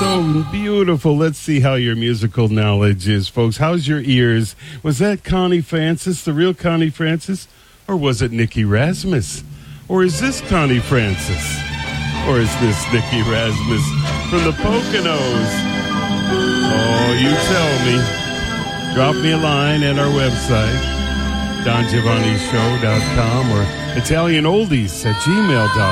So beautiful. Let's see how your musical knowledge is, folks. How's your ears? Was that Connie Francis, the real Connie Francis? Or was it Nicky Rasmus? Or is this Connie Francis? Or is this Nicky Rasmus from the Poconos? Oh, you tell me. Drop me a line at our website, DonGiovanniShow.com or ItalianOldies@gmail.com.